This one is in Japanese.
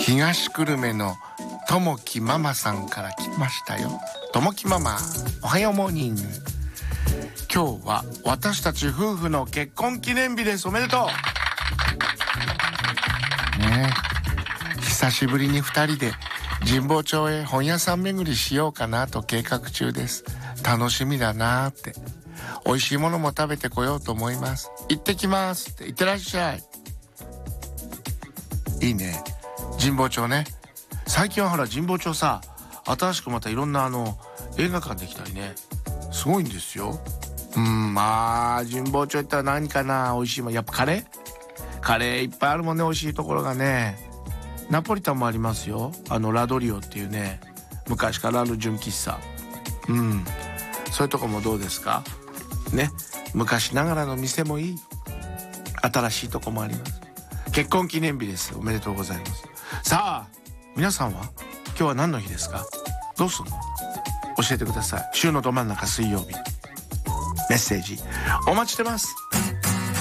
東久留米のともきママさんから来ましたよ。ともきママ、おはようモーニング。今日は私たち夫婦の結婚記念日です。おめでとうね。久しぶりに2人で神保町へ本屋さん巡りしようかなと計画中です。楽しみだなーって。美味しいものも食べてこようと思います。行ってきますって。行ってらっしゃい。いいね、神保町ね。最近はほら神保町さ、新しくまたいろんな映画館できたりね、すごいんですよ。まあ神保町行ったら何かな、美味しいもん。やっぱカレーいっぱいあるもんね、美味しいところがね。ナポリタンもありますよ。ラドリオっていうね、昔からある純喫茶。そういうとこもどうですかね。昔ながらの店もいい、新しいとこもあります。結婚記念日です。おめでとうございます。さあ皆さんは今日は何の日ですか？どうするの？教えてください。週のど真ん中水曜日、メッセージお待ちしてます。